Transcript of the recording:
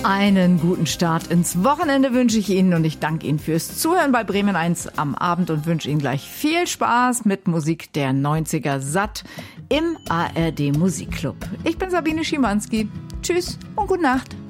Einen guten Start ins Wochenende wünsche ich Ihnen und ich danke Ihnen fürs Zuhören bei Bremen 1 am Abend und wünsche Ihnen gleich viel Spaß mit Musik der 90er satt im ARD Musikclub. Ich bin Sabine Schimanski. Tschüss und gute Nacht.